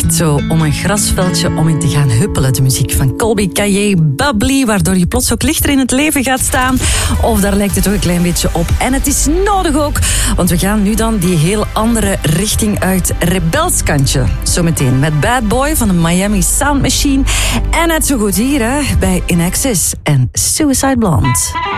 echt zo om een grasveldje om in te gaan huppelen. De muziek van Colby Caillé, Bubbly, waardoor je plots ook lichter in het leven gaat staan. Of daar lijkt het toch een klein beetje op. En het is nodig ook, want we gaan nu dan die heel andere richting uit, rebelskantje. Zometeen met Bad Boy van de Miami Sound Machine. En net zo goed hier hè, bij In Excess en Suicide Blonde.